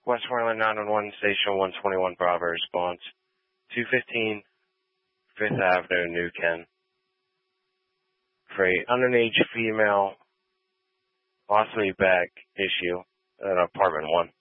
Westmoreland 911 Station 121 Bravo response. 215 5th Avenue, New Ken. For a underage female ostomy bag issue at apartment 1.